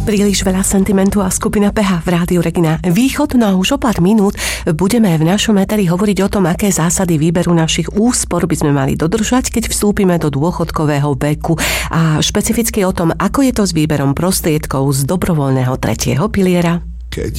Príliš veľa sentimentu a skupina PH v Rádiu Regina Východ. No a už o pár minút budeme v našom éteri hovoriť o tom, aké zásady výberu našich úspor by sme mali dodržať, keď vstúpime do dôchodkového veku. A špecificky o tom, ako je to s výberom prostriedkov z dobrovoľného tretieho piliera.